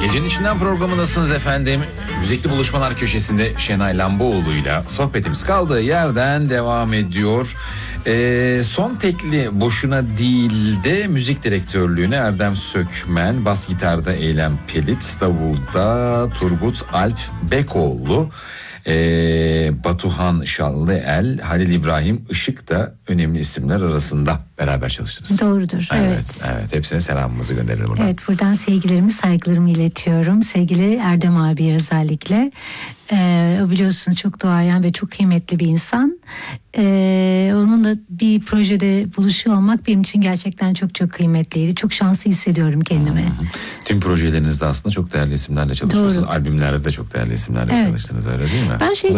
Gecenin içinden programındasınız efendim. Müzikli Buluşmalar köşesinde Şenay Lamboğlu'yla sohbetimiz kaldığı yerden devam ediyor. Son tekli boşuna değil de müzik direktörlüğüne Erdem Sökmen, bas gitarda Eylem Pelit, davulda Turgut Alp Bekoğlu, Batuhan Şallıel, Halil İbrahim Işık da önemli isimler arasında beraber çalıştınız. Doğrudur. Evet. Evet. Hepsine selamımızı gönderelim buradan. Evet, buradan sevgilerimi, saygılarımı iletiyorum. Sevgili Erdem abi özellikle. Biliyorsunuz çok duayen ve çok kıymetli bir insan. Onunla bir projede buluşuyor olmak benim için gerçekten çok çok kıymetliydi. Çok şanslı hissediyorum kendimi. Tüm projelerinizde aslında çok değerli isimlerle çalışıyorsunuz. Doğru. Albümlerde de çok değerli isimlerle çalıştınız, öyle değil mi? Ben